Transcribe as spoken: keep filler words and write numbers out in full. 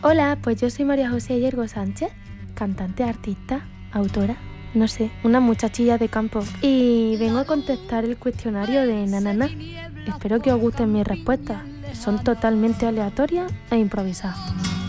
Hola, pues yo soy María José Yergo Sánchez, cantante, artista, autora, no sé, una muchachilla de campo. Y vengo a contestar el cuestionario de Nanana. Espero que os gusten mis respuestas. Son totalmente aleatorias e improvisadas.